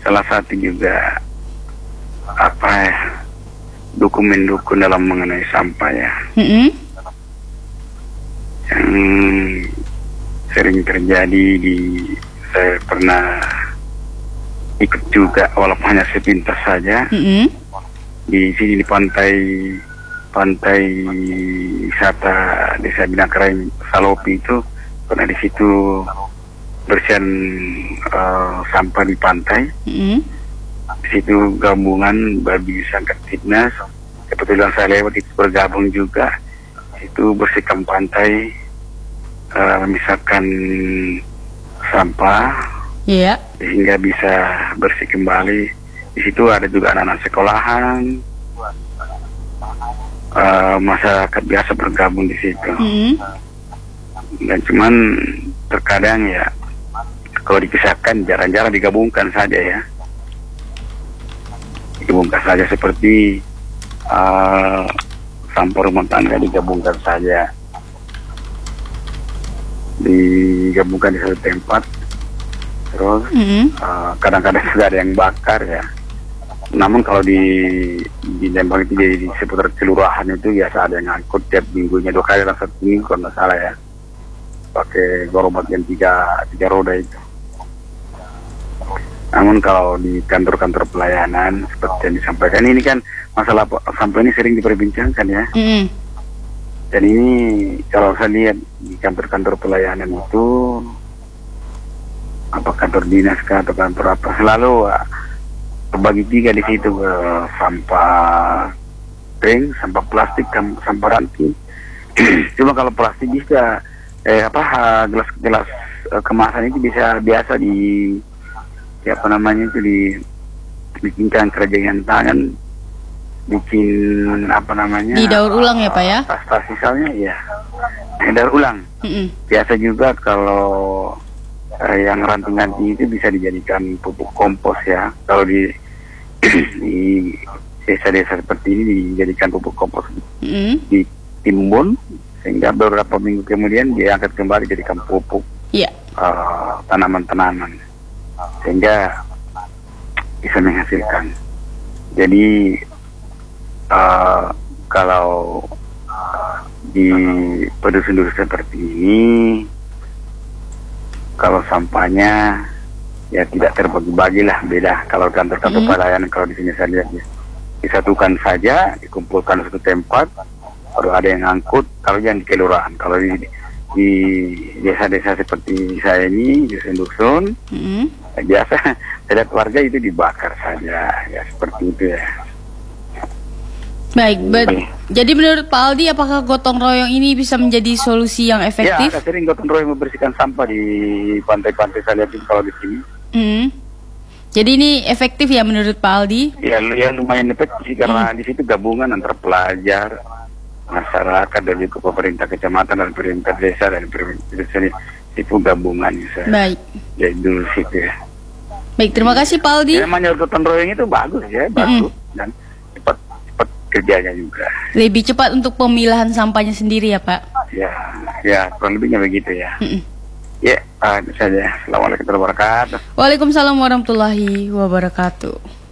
salah satu juga apa ya, dokumen-dokumen dalam mengenai sampah ya, yang sering terjadi saya pernah ikut juga walaupun hanya sepintas saja di sini di pantai wisata Desa Binangkaraeng Salopi itu pernah di situ bersihan sampah di pantai. Di situ gabungan Babi Sangkat Fitness, kebetulan saya lewat itu bergabung juga. Itu bersihkan pantai, misalkan sampah, sehingga bisa bersih kembali. Di situ ada juga anak-anak sekolahan, masyarakat biasa bergabung di situ. Dan cuman terkadang ya, kalau dipisahkan jarang-jarang digabungkan saja ya. Digabungkan saja seperti sampah rumah tangga digabungkan saja, digabungkan di satu tempat. Terus kadang-kadang juga ada yang bakar ya. Namun kalau di Lembang itu di seputar kelurahan itu biasa ada yang ngangkut tiap minggunya 2 kali dalam 1 minggu kalau nggak salah ya, pakai gerobak yang tiga roda itu. Namun kalau di kantor-kantor pelayanan seperti yang disampaikan ini kan masalah sampah ini sering diperbincangkan ya. Dan ini kalau saya lihat di kantor-kantor pelayanan itu, apa kantor dinas kah atau kantor apa, selalu terbagi 3 di situ, sampah kering, sampah plastik, sampah ranting. Cuma kalau plastik bisa gelas kemasan itu bisa biasa bikinkan kerajinan tangan, bikin didaur ulang ya Pak ya? Tas misalnya ya, daur ulang. Biasa juga kalau yang ranting-ranting itu bisa dijadikan pupuk kompos ya. Kalau di desa-desa seperti ini dijadikan pupuk kompos, ditimbun sehingga beberapa minggu kemudian diangkat kembali jadikan pupuk tanaman-tanaman, sehingga bisa menghasilkan. Jadi kalau di dusun-dusun seperti ini, kalau sampahnya ya tidak terbagi-bagi lah, beda. Kalau kantor-kantor pelayanan, kalau di sini saya lihat ya, disatukan saja, dikumpulkan satu tempat, baru ada yang angkut. Kalau yang di kelurahan, kalau di desa-desa seperti saya ini, dusun-dusun, biasa saya lihat warga itu dibakar saja, ya seperti itu ya. Baik, jadi menurut Pak Aldi, apakah gotong royong ini bisa menjadi solusi yang efektif? Ya, sering gotong royong membersihkan sampah di pantai-pantai saya lihat kalau di sini. Jadi ini efektif ya menurut Pak Aldi? Ya lumayan efektif karena di situ gabungan antara pelajar, masyarakat, dan juga pemerintah kecamatan dan pemerintah desa dan pemerintah desa itu gabungan. Baik. Jadi dulu situ ya. Baik, terima kasih Pak Aldi. Namanya gotong royong itu bagus ya, bagus dan cepat kerjanya juga. Lebih cepat untuk pemilahan sampahnya sendiri ya Pak? Ya kurang lebihnya begitu ya. Ya, itu saja. Assalamualaikum warahmatullahi wabarakatuh. Waalaikumsalam warahmatullahi wabarakatuh.